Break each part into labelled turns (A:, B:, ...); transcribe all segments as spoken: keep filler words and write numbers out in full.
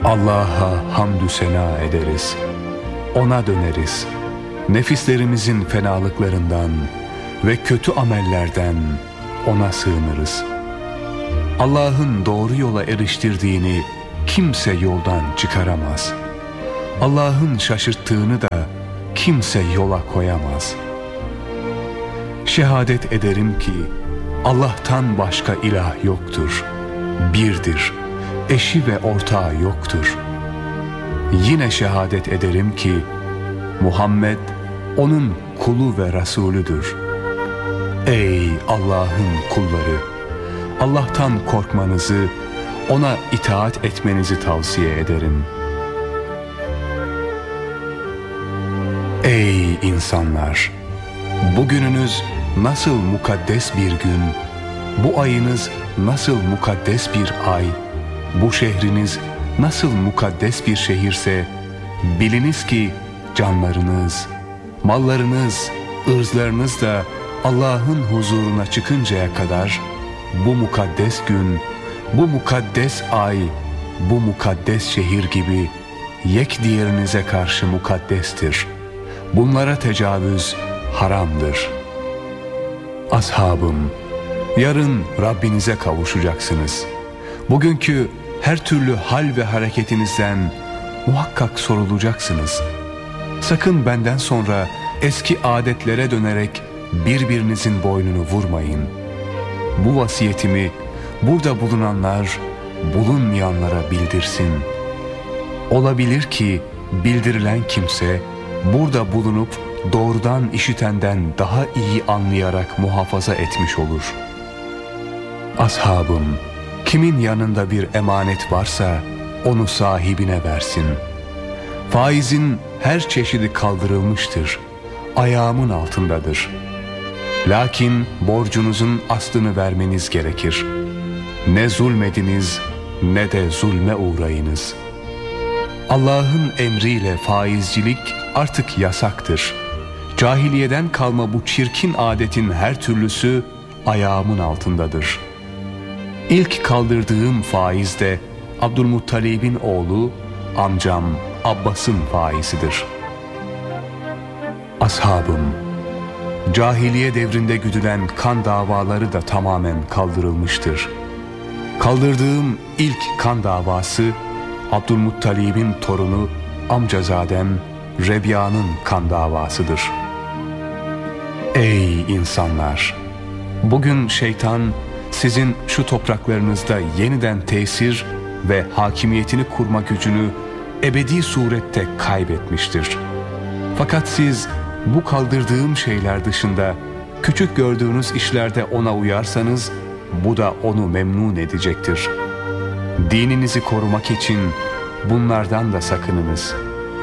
A: Allah'a hamdü sena ederiz. Ona döneriz. Nefislerimizin fenalıklarından ve kötü amellerden ona sığınırız. Allah'ın doğru yola eriştirdiğini kimse yoldan çıkaramaz. Allah'ın şaşırttığını da kimse yola koyamaz. Şehadet ederim ki Allah'tan başka ilah yoktur. Birdir. Eşi ve ortağı yoktur. Yine şehadet ederim ki Muhammed onun kulu ve Resulüdür. Ey Allah'ın kulları! Allah'tan korkmanızı, ona itaat etmenizi tavsiye ederim. Ey insanlar! Bugününüz nasıl mukaddes bir gün, bu ayınız nasıl mukaddes bir ay, bu şehriniz nasıl mukaddes bir şehirse, biliniz ki canlarınız, mallarınız, ırzlarınız da Allah'ın huzuruna çıkıncaya kadar bu mukaddes gün, bu mukaddes ay, bu mukaddes şehir gibi yek diğerinize karşı mukaddestir. Bunlara tecavüz haramdır. Ashabım, yarın Rabbinize kavuşacaksınız. Bugünkü her türlü hal ve hareketinizden muhakkak sorulacaksınız. Sakın benden sonra eski adetlere dönerek birbirinizin boynunu vurmayın. Bu vasiyetimi burada bulunanlar bulunmayanlara bildirsin. Olabilir ki bildirilen kimse burada bulunup doğrudan işitenden daha iyi anlayarak muhafaza etmiş olur. Ashabım, kimin yanında bir emanet varsa onu sahibine versin. Faizin her çeşidi kaldırılmıştır. Ayağımın altındadır. Lakin borcunuzun aslını vermeniz gerekir. Ne zulmediniz ne de zulme uğrayınız. Allah'ın emriyle faizcilik artık yasaktır. Cahiliyeden kalma bu çirkin adetin her türlüsü ayağımın altındadır. İlk kaldırdığım faiz de Abdülmuttalib'in oğlu, amcam Abbas'ın faizidir. Ashabım, cahiliye devrinde güdülen kan davaları da tamamen kaldırılmıştır. Kaldırdığım ilk kan davası Abdülmuttalib'in torunu amcazadem Rebiya'nın kan davasıdır. Ey insanlar! Bugün şeytan sizin şu topraklarınızda yeniden tesir ve hakimiyetini kurma gücünü ebedi surette kaybetmiştir. Fakat siz bu kaldırdığım şeyler dışında küçük gördüğünüz işlerde ona uyarsanız bu da onu memnun edecektir. Dininizi korumak için bunlardan da sakınınız.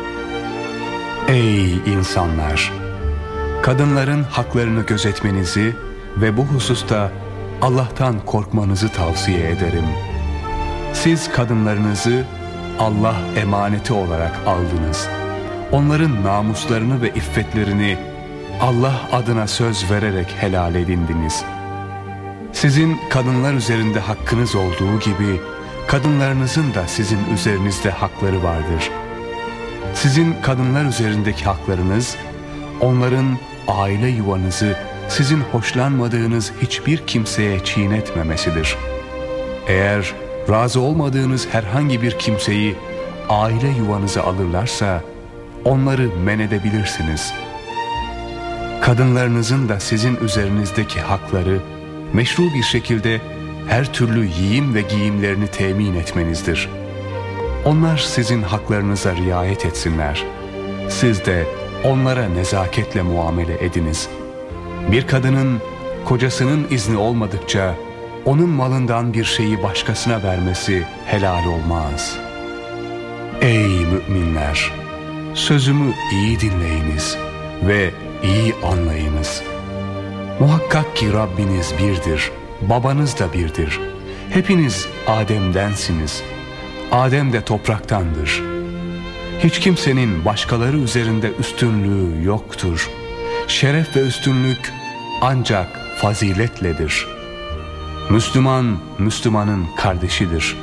A: Ey insanlar! Kadınların haklarını gözetmenizi ve bu hususta Allah'tan korkmanızı tavsiye ederim. Siz kadınlarınızı Allah emaneti olarak aldınız. Onların namuslarını ve iffetlerini Allah adına söz vererek helal edindiniz. Sizin kadınlar üzerinde hakkınız olduğu gibi kadınlarınızın da sizin üzerinizde hakları vardır. Sizin kadınlar üzerindeki haklarınız, onların aile yuvanızı sizin hoşlanmadığınız hiçbir kimseye çiğnetmemesidir. Eğer razı olmadığınız herhangi bir kimseyi aile yuvanıza alırlarsa onları men edebilirsiniz. Kadınlarınızın da sizin üzerinizdeki hakları meşru bir şekilde her türlü yiyim ve giyimlerini temin etmenizdir. Onlar sizin haklarınıza riayet etsinler. Siz de onlara nezaketle muamele ediniz. Bir kadının kocasının izni olmadıkça onun malından bir şeyi başkasına vermesi helal olmaz. Ey müminler! Sözümü iyi dinleyiniz ve iyi anlayınız. Muhakkak ki Rabbiniz birdir, babanız da birdir. Hepiniz Adem'densiniz. Adem de topraktandır. Hiç kimsenin başkaları üzerinde üstünlüğü yoktur. Şeref ve üstünlük ancak faziletledir. Müslüman, Müslümanın kardeşidir.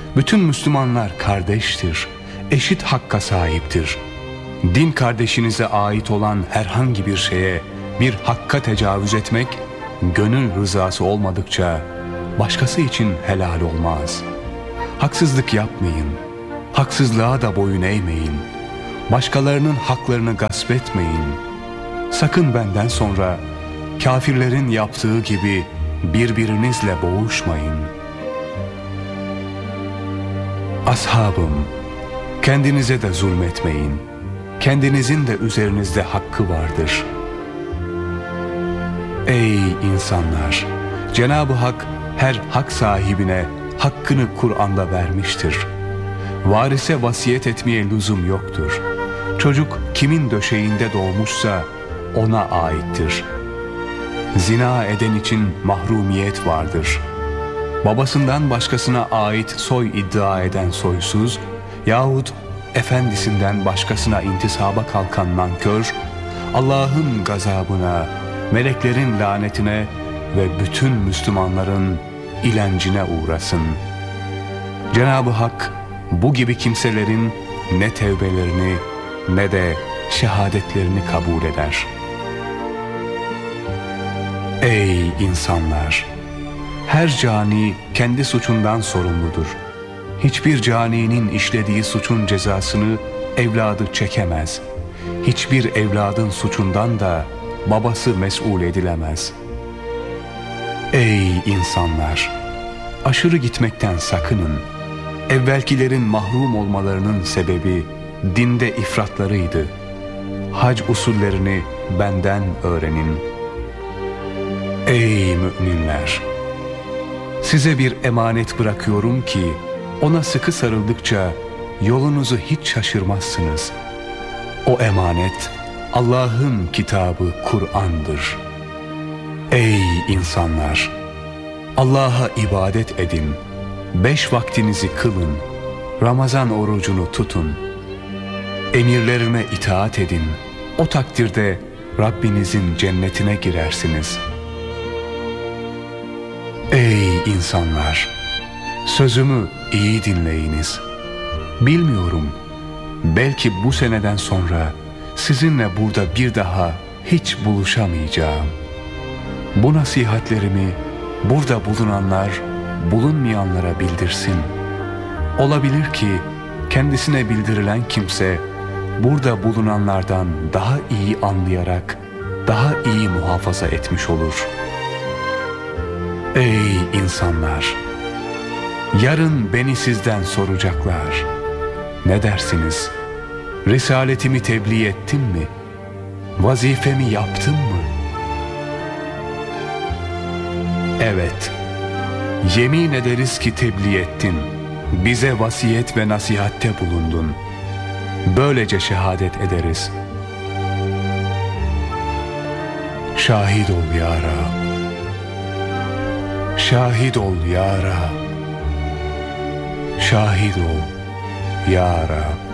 A: Bütün Müslümanlar kardeştir, eşit hakka sahiptir. Din kardeşinize ait olan herhangi bir şeye, bir hakka tecavüz etmek, gönül rızası olmadıkça başkası için helal olmaz. Haksızlık yapmayın, haksızlığa da boyun eğmeyin, başkalarının haklarını gasp etmeyin. Sakın benden sonra kafirlerin yaptığı gibi birbirinizle boğuşmayın. Ashabım, kendinize de zulmetmeyin. Kendinizin de üzerinizde hakkı vardır. Ey insanlar! Cenab-ı Hak her hak sahibine hakkını Kur'an'da vermiştir. Varise vasiyet etmeye lüzum yoktur. Çocuk kimin döşeğinde doğmuşsa ona aittir. Zina eden için mahrumiyet vardır. Babasından başkasına ait soy iddia eden soysuz yahut efendisinden başkasına intisaba kalkan nankör, Allah'ın gazabına, meleklerin lanetine ve bütün Müslümanların ilencine uğrasın. Cenab-ı Hak bu gibi kimselerin ne tevbelerini ne de şehadetlerini kabul eder. Ey insanlar! Her cani kendi suçundan sorumludur. Hiçbir caninin işlediği suçun cezasını evladı çekemez. Hiçbir evladın suçundan da babası mesul edilemez. Ey insanlar! Aşırı gitmekten sakının. Evvelkilerin mahrum olmalarının sebebi dinde ifratlarıydı. Hac usullerini benden öğrenin. Ey müminler! Size bir emanet bırakıyorum ki ona sıkı sarıldıkça yolunuzu hiç şaşırmazsınız. O emanet Allah'ın kitabı Kur'an'dır. Ey insanlar! Allah'a ibadet edin. Beş vaktinizi kılın. Ramazan orucunu tutun. Emirlerime itaat edin. O takdirde Rabbinizin cennetine girersiniz. Ey insanlar! Sözümü iyi dinleyiniz. Bilmiyorum, belki bu seneden sonra sizinle burada bir daha hiç buluşamayacağım. Bu nasihatlerimi burada bulunanlar bulunmayanlara bildirsin. Olabilir ki kendisine bildirilen kimse burada bulunanlardan daha iyi anlayarak daha iyi muhafaza etmiş olur. Ey insanlar! Yarın beni sizden soracaklar. Ne dersiniz? Risaletimi tebliğ ettim mi? Vazifemi yaptım mı? Evet, yemin ederiz ki tebliğ ettin. Bize vasiyet ve nasihatte bulundun. Böylece şehadet ederiz. Şahit ol ya Rab. Şahit ol ya Rab. Şahit ol ya Rab.